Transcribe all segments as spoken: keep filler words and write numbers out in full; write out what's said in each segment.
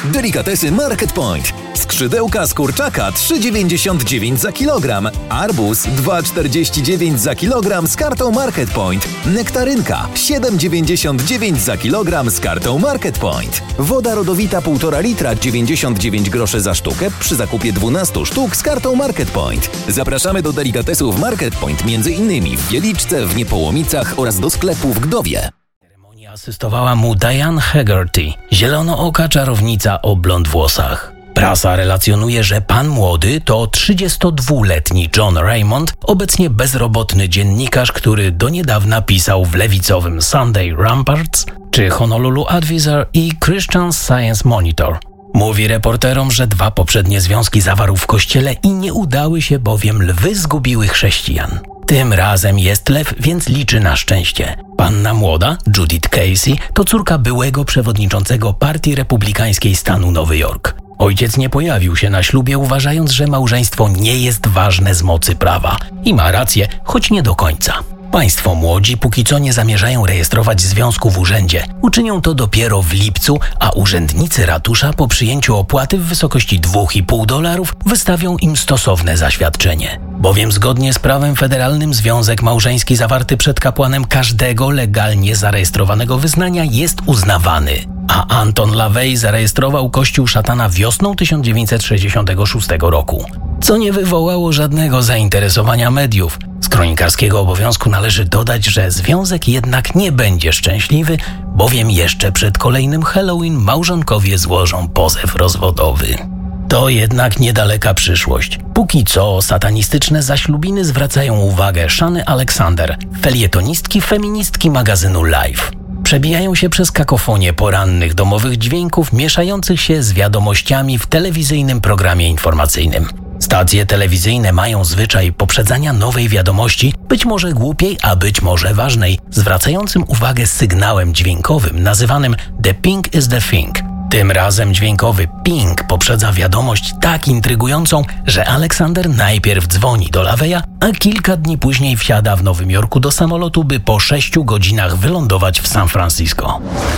Delikatesy Market Point. Skrzydełka z kurczaka trzy dziewięćdziesiąt dziewięć za kilogram. Arbuz dwa czterdzieści dziewięć za kilogram z kartą Market Point. Nektarynka siedem dziewięćdziesiąt dziewięć za kilogram z kartą Market Point. Woda rodowita półtora litra dziewięćdziesiąt dziewięć groszy za sztukę przy zakupie dwunastu sztuk z kartą Market Point. Zapraszamy do delikatesów Market Point między innymi w Wieliczce, w Niepołomicach oraz do sklepu w Gdowie. Asystowała mu Diane Hegarty, zielonooka czarownica o blond włosach. Prasa relacjonuje, że pan młody to trzydziestodwuletni John Raymond, obecnie bezrobotny dziennikarz, który do niedawna pisał w lewicowym Sunday Ramparts czy Honolulu Advisor i Christian Science Monitor. Mówi reporterom, że dwa poprzednie związki zawarł w kościele i nie udały się, bowiem lwy zgubiły chrześcijan. Tym razem jest lew, więc liczy na szczęście. Panna młoda, Judith Casey, to córka byłego przewodniczącego Partii Republikańskiej stanu Nowy Jork. Ojciec nie pojawił się na ślubie, uważając, że małżeństwo nie jest ważne z mocy prawa. I ma rację, choć nie do końca. Państwo młodzi póki co nie zamierzają rejestrować związku w urzędzie. Uczynią to dopiero w lipcu, a urzędnicy ratusza po przyjęciu opłaty w wysokości dwa i pół dolarów wystawią im stosowne zaświadczenie. Bowiem zgodnie z prawem federalnym związek małżeński zawarty przed kapłanem każdego legalnie zarejestrowanego wyznania jest uznawany. A Anton LaVey zarejestrował Kościół Szatana wiosną tysiąc dziewięćset sześćdziesiątego szóstego roku, co nie wywołało żadnego zainteresowania mediów. Z kronikarskiego obowiązku należy dodać, że związek jednak nie będzie szczęśliwy, bowiem jeszcze przed kolejnym Halloween małżonkowie złożą pozew rozwodowy. To jednak niedaleka przyszłość. Póki co satanistyczne zaślubiny zwracają uwagę Shany Alexander, felietonistki feministki magazynu Life. Przebijają się przez kakofonię porannych domowych dźwięków mieszających się z wiadomościami w telewizyjnym programie informacyjnym. Stacje telewizyjne mają zwyczaj poprzedzania nowej wiadomości, być może głupiej, a być może ważnej, zwracającym uwagę sygnałem dźwiękowym nazywanym The Pink is the Thing. Tym razem dźwiękowy ping poprzedza wiadomość tak intrygującą, że Aleksander najpierw dzwoni do LaVeya, a kilka dni później wsiada w Nowym Jorku do samolotu, by po sześciu godzinach wylądować w San Francisco.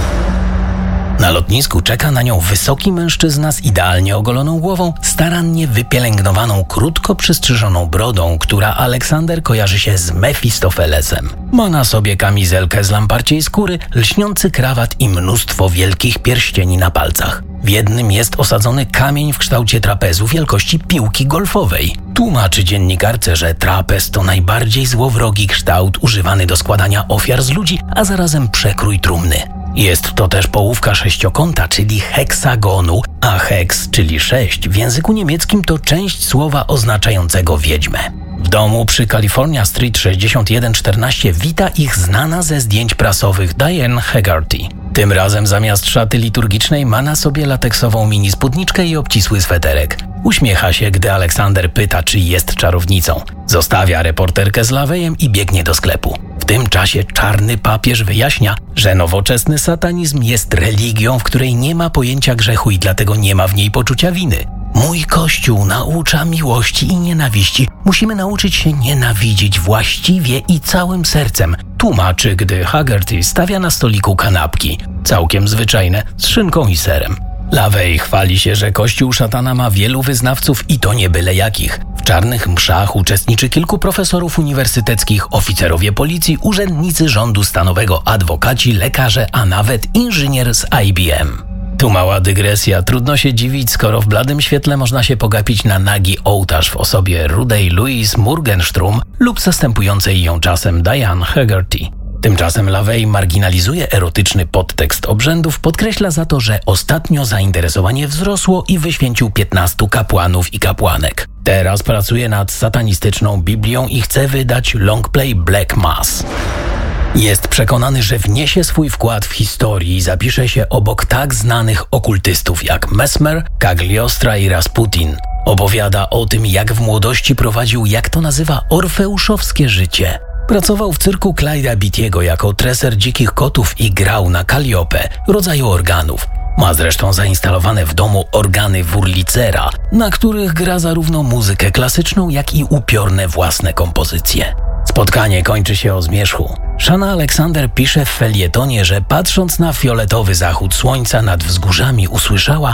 Na lotnisku czeka na nią wysoki mężczyzna z idealnie ogoloną głową, starannie wypielęgnowaną, krótko przystrzyżoną brodą, która Aleksander kojarzy się z Mefistofelesem. Ma na sobie kamizelkę z lamparciej skóry, lśniący krawat i mnóstwo wielkich pierścieni na palcach. W jednym jest osadzony kamień w kształcie trapezu wielkości piłki golfowej. Tłumaczy dziennikarce, że trapez to najbardziej złowrogi kształt używany do składania ofiar z ludzi, a zarazem przekrój trumny. Jest to też połówka sześciokąta, czyli heksagonu, a heks, czyli sześć, w języku niemieckim to część słowa oznaczającego wiedźmę. W domu przy California Street sześćdziesiąt jeden czternaście wita ich znana ze zdjęć prasowych Diane Hegarty. Tym razem zamiast szaty liturgicznej ma na sobie lateksową mini spódniczkę i obcisły sweterek. Uśmiecha się, gdy Aleksander pyta, czy jest czarownicą. Zostawia reporterkę z LaVeyem i biegnie do sklepu. W tym czasie czarny papież wyjaśnia, że nowoczesny satanizm jest religią, w której nie ma pojęcia grzechu i dlatego nie ma w niej poczucia winy. Mój Kościół naucza miłości i nienawiści. Musimy nauczyć się nienawidzić właściwie i całym sercem, tłumaczy, gdy Hegarty stawia na stoliku kanapki, całkiem zwyczajne, z szynką i serem. LaVey chwali się, że Kościół Szatana ma wielu wyznawców i to nie byle jakich. W czarnych mszach uczestniczy kilku profesorów uniwersyteckich, oficerowie policji, urzędnicy rządu stanowego, adwokaci, lekarze, a nawet inżynier z I B M. Tu mała dygresja. Trudno się dziwić, skoro w bladym świetle można się pogapić na nagi ołtarz w osobie rudej Louise Morgenstrum lub zastępującej ją czasem Diane Hegarty. Tymczasem LaVey marginalizuje erotyczny podtekst obrzędów, podkreśla za to, że ostatnio zainteresowanie wzrosło i wyświęcił piętnastu kapłanów i kapłanek. Teraz pracuje nad satanistyczną Biblią i chce wydać longplay Black Mass. Jest przekonany, że wniesie swój wkład w historię i zapisze się obok tak znanych okultystów jak Mesmer, Cagliostro i Rasputin. Opowiada o tym, jak w młodości prowadził, jak to nazywa, orfeuszowskie życie. Pracował w cyrku Clyda Beattiego jako treser dzikich kotów i grał na Calliope, rodzaju organów. Ma zresztą zainstalowane w domu organy Wurlitzera, na których gra zarówno muzykę klasyczną, jak i upiorne własne kompozycje. Spotkanie kończy się o zmierzchu. Shana Alexander pisze w felietonie, że patrząc na fioletowy zachód słońca nad wzgórzami usłyszała,